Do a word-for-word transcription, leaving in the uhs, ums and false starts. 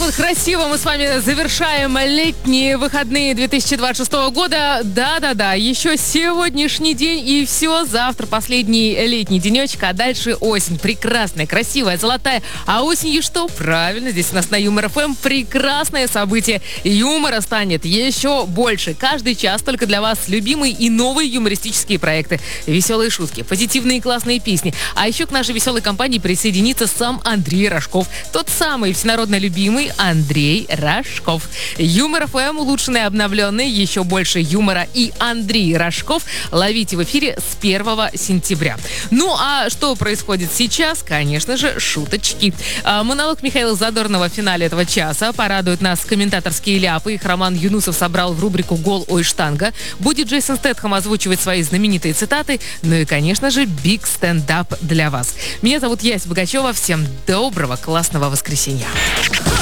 вот красиво мы с вами завершаем летние выходные две тысячи двадцать шестого года. Да-да-да, еще сегодняшний день и все, завтра последний летний денечек, а дальше осень. Прекрасная, красивая, золотая. А осенью что? Правильно, здесь у нас на Юмор ФМ прекрасное событие. Юмора станет еще больше. Каждый час только для вас любимые и новые юмористические проекты. Веселые шутки, позитивные и классные песни. А еще к нашей веселой компании присоединится сам Андрей Рожков. Тот самый всенародно любимый Андрей Рожков. Юмор ФМ, улучшенный, обновленный, еще больше юмора и Андрей Рожков ловите в эфире с первого сентября. Ну а что происходит сейчас? Конечно же, шуточки. А, монолог Михаила Задорнова в финале этого часа порадует нас комментаторские ляпы. Их Роман Юнусов собрал в рубрику «Гол, ой, штанга». Будет Джейсон Стэтхэм озвучивать свои знаменитые цитаты. Ну и, конечно же, биг стендап для вас. Меня зовут Яся Богачева. Всем доброго, классного воскресенья.